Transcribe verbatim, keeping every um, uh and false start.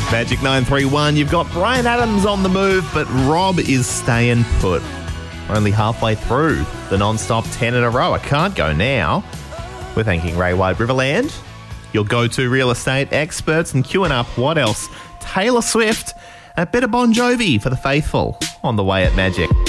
Magic nine three one, you've got Brian Adams on the move, but Rob is staying put. Only halfway through the non-stop ten in a row. I can't go now. We're thanking Ray Wide Riverland, your go-to real estate experts, and queuing up, what else? Taylor Swift, a bit of Bon Jovi for the faithful on the way at Magic.